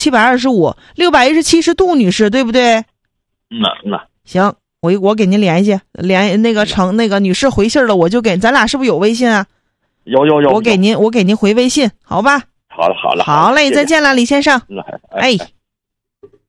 725，617是杜女士，对不对？行，我给您联系，那个女士回信了，我就给咱俩是不是有微信啊？ 有， 我给您回微信，好吧？ 好了， 好嘞，再见了，李先生。 哎。